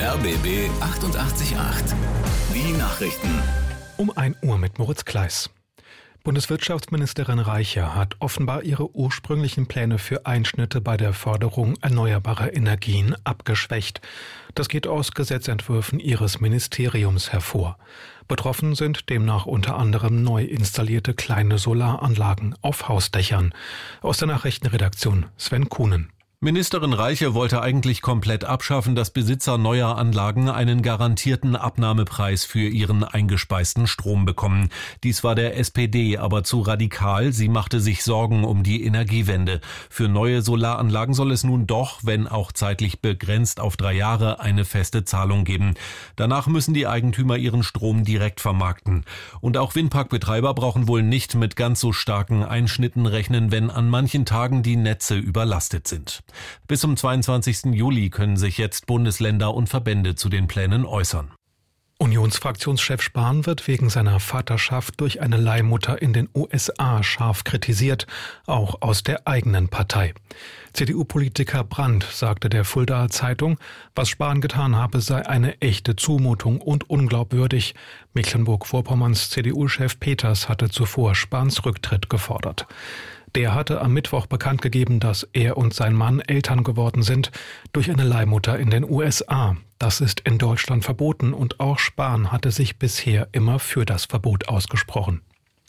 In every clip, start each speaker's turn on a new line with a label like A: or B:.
A: RBB 888. Die Nachrichten.
B: Um 1 Uhr mit Moritz Kleiss. Bundeswirtschaftsministerin Reiche hat offenbar ihre ursprünglichen Pläne für Einschnitte bei der Förderung erneuerbarer Energien abgeschwächt. Das geht aus Gesetzentwürfen ihres Ministeriums hervor. Betroffen sind demnach unter anderem neu installierte kleine Solaranlagen auf Hausdächern. Aus der Nachrichtenredaktion Sven Kuhnen.
C: Ministerin Reiche wollte eigentlich komplett abschaffen, dass Besitzer neuer Anlagen einen garantierten Abnahmepreis für ihren eingespeisten Strom bekommen. Dies war der SPD aber zu radikal. Sie machte sich Sorgen um die Energiewende. Für neue Solaranlagen soll es nun doch, wenn auch zeitlich begrenzt auf 3 Jahre, eine feste Zahlung geben. Danach müssen die Eigentümer ihren Strom direkt vermarkten. Und auch Windparkbetreiber brauchen wohl nicht mit ganz so starken Einschnitten rechnen, wenn an manchen Tagen die Netze überlastet sind. Bis zum 22. Juli können sich jetzt Bundesländer und Verbände zu den Plänen äußern.
B: Unionsfraktionschef Spahn wird wegen seiner Vaterschaft durch eine Leihmutter in den USA scharf kritisiert, auch aus der eigenen Partei. CDU-Politiker Brandt sagte der Fuldaer Zeitung, was Spahn getan habe, sei eine echte Zumutung und unglaubwürdig. Mecklenburg-Vorpommerns CDU-Chef Peters hatte zuvor Spahns Rücktritt gefordert. Der hatte am Mittwoch bekannt gegeben, dass er und sein Mann Eltern geworden sind durch eine Leihmutter in den USA. Das ist in Deutschland verboten und auch Spahn hatte sich bisher immer für das Verbot ausgesprochen.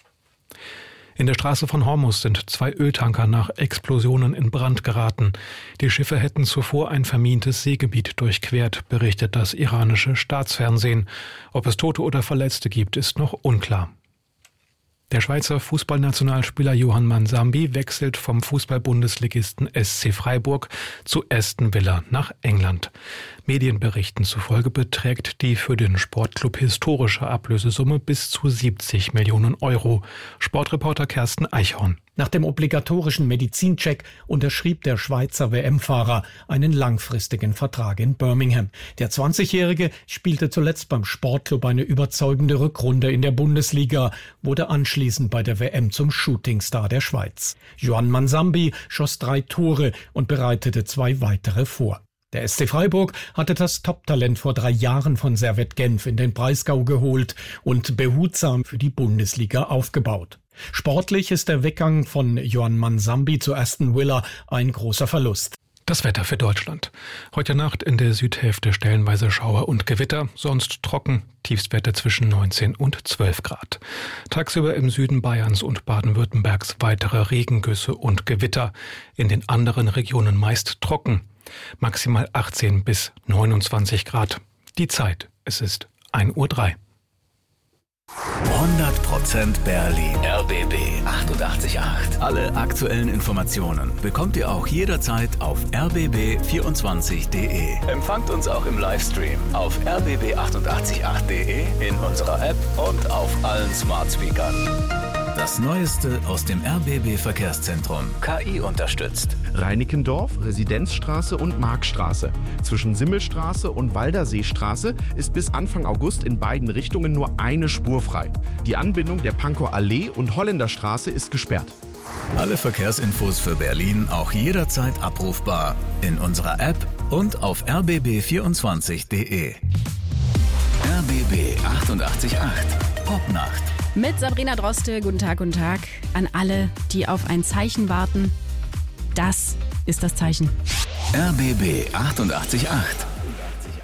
B: In der Straße von Hormuz sind 2 Öltanker nach Explosionen in Brand geraten. Die Schiffe hätten zuvor ein vermintes Seegebiet durchquert, berichtet das iranische Staatsfernsehen. Ob es Tote oder Verletzte gibt, ist noch unklar. Der Schweizer Fußballnationalspieler Johann Mansambi wechselt vom Fußball-Bundesligisten SC Freiburg zu Aston Villa nach England. Medienberichten zufolge beträgt die für den Sportclub historische Ablösesumme bis zu 70 Millionen Euro. Sportreporter Kersten Eichhorn.
D: Nach dem obligatorischen Medizincheck unterschrieb der Schweizer WM-Fahrer einen langfristigen Vertrag in Birmingham. Der 20-Jährige spielte zuletzt beim Sportclub eine überzeugende Rückrunde in der Bundesliga, wurde anschließend bei der WM zum Shootingstar der Schweiz. Johann Mansambi schoss 3 Tore und bereitete 2 weitere vor. Der SC Freiburg hatte das Top-Talent vor 3 Jahren von Servette Genf in den Breisgau geholt und behutsam für die Bundesliga aufgebaut. Sportlich ist der Weggang von Johann Mansambi zu Aston Villa ein großer Verlust.
B: Das Wetter für Deutschland. Heute Nacht in der Südhälfte stellenweise Schauer und Gewitter, sonst trocken, Tiefstwerte zwischen 19 und 12 Grad. Tagsüber im Süden Bayerns und Baden-Württembergs weitere Regengüsse und Gewitter, in den anderen Regionen meist trocken. Maximal 18 bis 29 Grad. Die Zeit, es ist 1:03 Uhr.
A: 100% Berlin. RBB 888. Alle aktuellen Informationen bekommt ihr auch jederzeit auf rbb24.de. Empfangt uns auch im Livestream auf rbb888.de, in unserer App und auf allen Smart Speakern. Das Neueste aus dem RBB Verkehrszentrum. KI unterstützt.
E: Reinickendorf, Residenzstraße und Markstraße. Zwischen Simmelstraße und Walderseestraße ist bis Anfang August in beiden Richtungen nur eine Spur frei. Die Anbindung der Pankower Allee und Holländerstraße ist gesperrt.
A: Alle Verkehrsinfos für Berlin auch jederzeit abrufbar in unserer App und auf rbb24.de. RBB 888. Popnacht.
F: Mit Sabrina Droste, guten Tag an alle, die auf ein Zeichen warten. Das ist das Zeichen.
A: RBB 888.